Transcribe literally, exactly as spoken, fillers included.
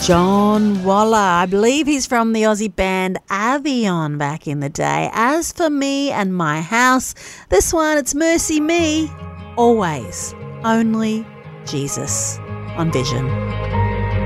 John Waller. I believe he's from the Aussie band Avion back in the day. As for me and my house, this one, it's Mercy Me. Always, only Jesus on Vision.